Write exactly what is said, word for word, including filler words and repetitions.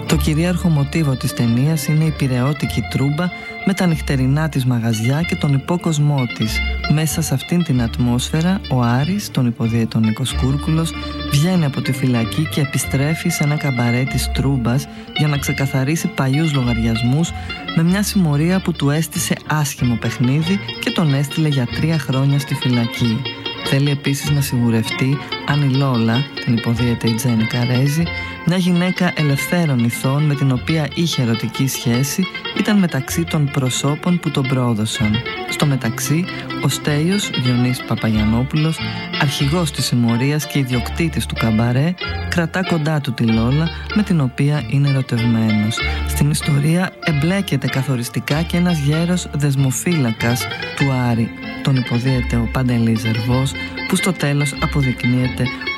Το κυρίαρχο μοτίβο της ταινίας είναι η πειραιώτικη τρούμπα με τα νυχτερινά της μαγαζιά και τον υπόκοσμό της. Μέσα σε αυτήν την ατμόσφαιρα, ο Άρης, τον υποδίαιτο Νίκος Κούρκουλος, βγαίνει από τη φυλακή και επιστρέφει σε ένα καμπαρέ της Τρούμπας για να ξεκαθαρίσει παλιούς λογαριασμούς με μια συμμορία που του έστησε άσχημο παιχνίδι και τον έστειλε για τρία χρόνια στη φυλακή. Θέλει επίσης να σιγουρευτεί αν η Λόλα, την υποδίαιτο η Τζέννη Καρέζη, μια γυναίκα ελευθέρων ηθών με την οποία είχε ερωτική σχέση, ήταν μεταξύ των προσώπων που τον πρόδωσαν. Στο μεταξύ, ο Στέλιος Διονύσης Παπαγιαννόπουλος, αρχηγός της συμμορίας και ιδιοκτήτης του καμπαρέ, κρατά κοντά του τη Λόλα, με την οποία είναι ερωτευμένος. Στην ιστορία εμπλέκεται καθοριστικά και ένας γέρος δεσμοφύλακας του Άρη, τον υποδίαιτο Παντελή Ζερβός, που στο τέλος αποδεικνύεται